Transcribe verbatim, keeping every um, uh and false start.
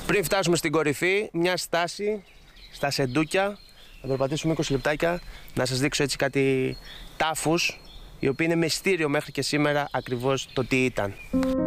Πριν φτάσουμε στην κορυφή, μια στάση στα Σεντούκια. Θα περπατήσουμε είκοσι λεπτάκια να σας δείξω έτσι κάτι τάφους, οι οποίοι είναι μυστήριο μέχρι και σήμερα ακριβώς το τι ήταν.